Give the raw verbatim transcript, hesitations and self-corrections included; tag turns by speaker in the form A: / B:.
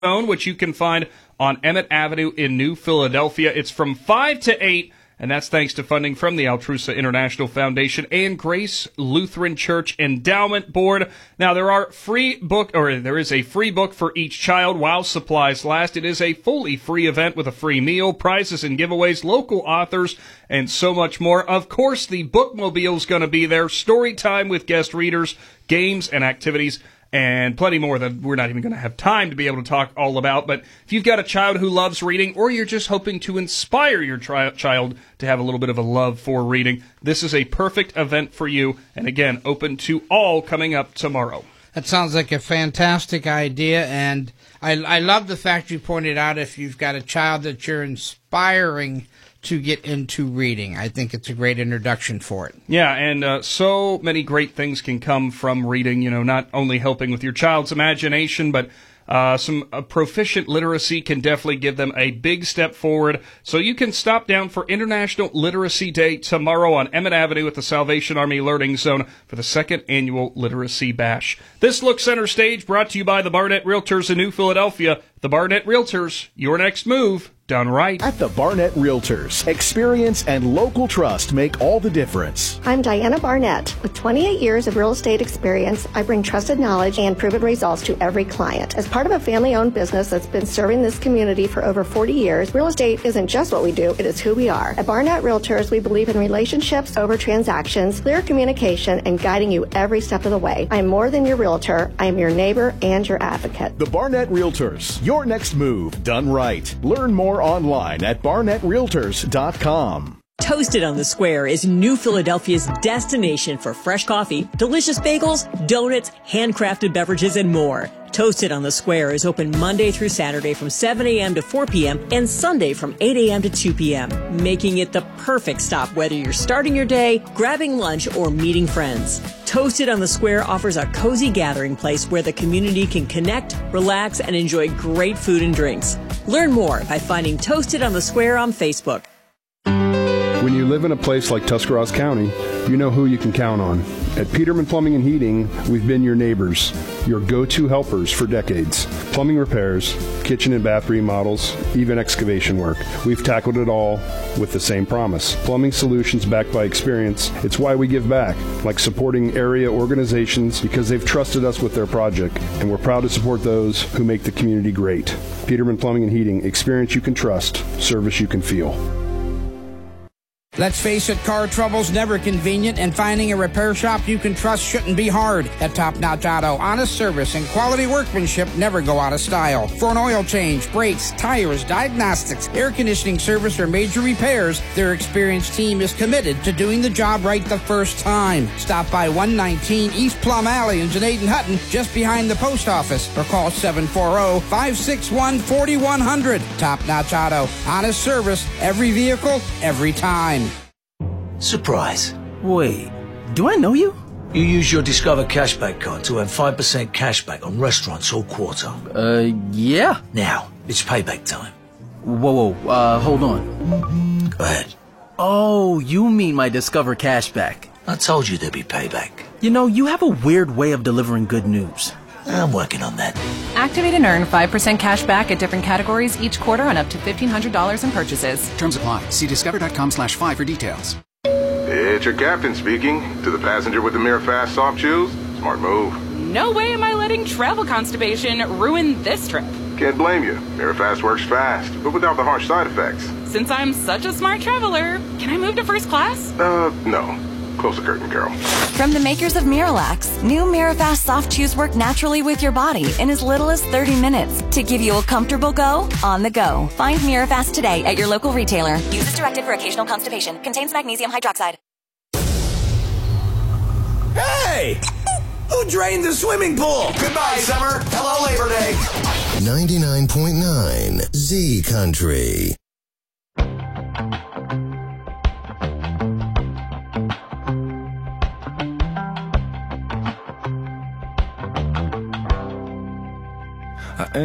A: which you can find on Emmett Avenue in New Philadelphia. It's from five to eight, and that's thanks to funding from the Altrusa International Foundation and Grace Lutheran Church Endowment Board. Now, there are free book, or there is a free book for each child while supplies last. It is a fully free event with a free meal, prizes and giveaways, local authors, and so much more. Of course, the bookmobile's going to be there, story time with guest readers, games and activities, and plenty more that we're not even going to have time to be able to talk all about. But if you've got a child who loves reading, or you're just hoping to inspire your tri- child to have a little bit of a love for reading, this is a perfect event for you. And again, open to all, coming up tomorrow.
B: That sounds like a fantastic idea, and I, I love the fact you pointed out if you've got a child that you're inspiring to get into reading. I think it's a great introduction for it.
A: Yeah, and uh, so many great things can come from reading, you know, not only helping with your child's imagination, but uh, some uh, proficient literacy can definitely give them a big step forward. So you can stop down for International Literacy Day tomorrow on Emmett Avenue at the Salvation Army Learning Zone for the second annual Literacy Bash. This looks center stage, brought to you by the Barnett Realtors in New Philadelphia. The Barnett Realtors, your next move done right.
C: At the Barnett Realtors, experience and local trust make all the difference.
D: I'm Diana Barnett. With twenty-eight years of real estate experience, I bring trusted knowledge and proven results to every client. As part of a family-owned business that's been serving this community for over forty years, real estate isn't just what we do, it is who we are. At Barnett Realtors, we believe in relationships over transactions, clear communication, and guiding you every step of the way. I am more than your realtor. I am your neighbor and your advocate.
C: The Barnett Realtors, your next move done right. Learn more online at barnett realtors dot com.
E: Toasted on the Square is New Philadelphia's destination for fresh coffee, delicious bagels, donuts, handcrafted beverages, and more. Toasted on the Square is open Monday through Saturday from seven a.m. to four p.m. and Sunday from eight a.m. to two p.m., making it the perfect stop whether you're starting your day, grabbing lunch, or meeting friends. Toasted on the Square offers a cozy gathering place where the community can connect, relax, and enjoy great food and drinks. Learn more by finding Toasted on the Square on Facebook.
F: When you live in a place like Tuscarawas County, you know who you can count on. At Peterman Plumbing and Heating, we've been your neighbors, your go-to helpers for decades. Plumbing repairs, kitchen and bath remodels, even excavation work. We've tackled it all with the same promise. Plumbing solutions backed by experience. It's why we give back, like supporting area organizations because they've trusted us with their project, and we're proud to support those who make the community great. Peterman Plumbing and Heating, experience you can trust, service you can feel.
B: Let's face it, car trouble's never convenient, and finding a repair shop you can trust shouldn't be hard. At Top Notch Auto, honest service and quality workmanship never go out of style. For an oil change, brakes, tires, diagnostics, air conditioning service, or major repairs, their experienced team is committed to doing the job right the first time. Stop by one nineteen East Plum Alley in Janaden Hutton, just behind the post office, or call seven four zero, five six one, four one zero zero. Top Notch Auto, honest service, every vehicle, every time.
G: Surprise.
H: Wait, do I know you?
G: You use your Discover Cashback card to earn five percent cashback on restaurants all quarter.
H: Uh, yeah.
G: Now, it's payback time.
H: Whoa, whoa, uh, hold on.
G: Go ahead.
H: Oh, you mean my Discover Cashback.
G: I told you there'd be payback.
H: You know, you have a weird way of delivering good news.
G: I'm working on that.
I: Activate and earn five percent cash back at different categories each quarter on up to fifteen hundred dollars in purchases.
J: Terms apply. See discover.com slash five for details.
K: It's your captain speaking. To the passenger with the MiraFast soft shoes, smart move.
I: No way am I letting travel constipation ruin this trip.
K: Can't blame you. MiraFast works fast, but without the harsh side effects.
I: Since I'm such a smart traveler, can I move to first class?
K: Uh, no. Close the curtain, Carol.
L: From the makers of Miralax, new MiraFast soft chews work naturally with your body in as little as thirty minutes to give you a comfortable go on the go. Find MiraFast today at your local retailer. Use as directed for occasional constipation. Contains magnesium hydroxide.
M: Hey! Who drained the swimming pool? Goodbye, summer. Hello, Labor Day.
N: ninety-nine point nine Z Country.